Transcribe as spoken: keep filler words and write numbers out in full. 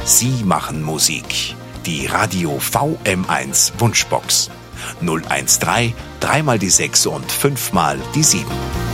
Sie machen Musik. Die Radio V M eins Wunschbox. null eins drei, dreimal die sechs und fünfmal die sieben.